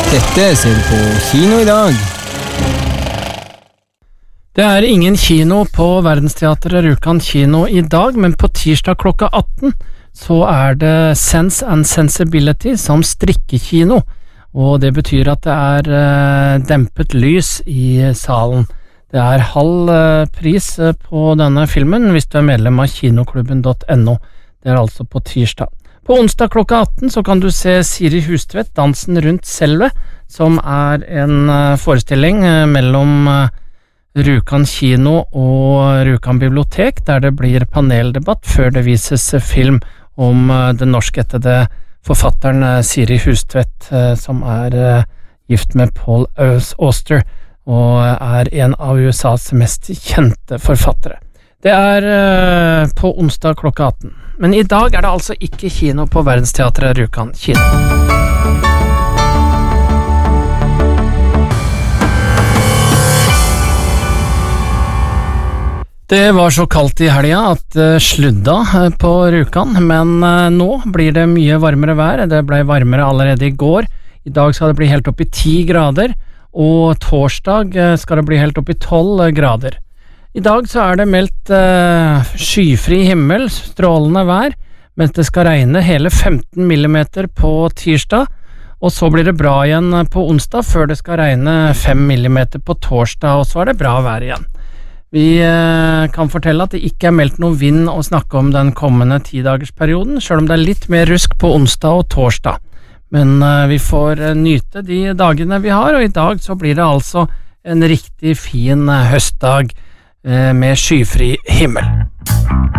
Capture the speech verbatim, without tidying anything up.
Dette ser du på kino i dag. Det er ingen kino på Verdensteatret Rjukan kino i dag, men på tirsdag klokka atten så er det Sense and Sensibility som strikkekino, og det betyr at det er uh, dempet lys i salen. Det er halv uh, pris uh, på denne filmen hvis du er medlem av kinoklubben punktum no. Det er altså på tirsdag. På onsdag klokka atten så kan du se Siri Hustvedt, Dansen rundt selve, som er en uh, forestilling uh, mellom uh, Rjukan kino og Rjukan bibliotek, der det blir paneldebatt før det vises uh, film om uh, den norskættede forfatteren uh, Siri Hustvedt, uh, som er uh, gift med Paul Auster, og er en av U S A's mest kjente forfattere. Det er uh, på onsdag klokka atten. Men i dag er det altså ikke kino på Verdensteatret Rjukan kino. Det var så kaldt i helga at det sludda på Rjukan, men uh, nå blir det mye varmere vær. Det ble varmere allerede i går. I dag skal det bli helt opp i ti grader, og torsdag skal det bli helt opp i tolv grader. I dag så er det meldt uh, skyfri himmel, strålende vær, mens det skal regne hele femten millimeter på tirsdag, og så blir det bra igjen på onsdag, før det skal regne fem millimeter på torsdag, og så er det bra vær igjen. Vi uh, kan fortelle at det ikke er meldt noe vind å snakke om den kommende tidagersperioden, selv om det er litt mer rusk på onsdag og torsdag. Men uh, vi får uh, nyte de dagene vi har, og i dag så blir det altså en riktig fin uh, høstdag med skyfri himmel.